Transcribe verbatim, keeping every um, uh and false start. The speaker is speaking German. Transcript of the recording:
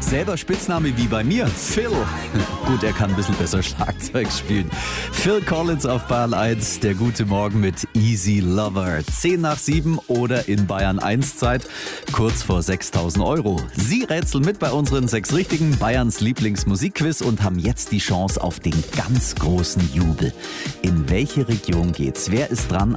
Selber Spitzname wie bei mir, Phil. Gut, er kann ein bisschen besser Schlagzeug spielen. Phil Collins auf Bayern eins, der gute Morgen mit Easy Lover. zehn nach sieben oder in Bayern eins Zeit, kurz vor sechstausend Euro. Sie rätseln mit bei unseren sechs Richtigen, Bayerns Lieblingsmusikquiz, und haben jetzt die Chance auf den ganz großen Jubel. In welche Region geht's? Wer ist dran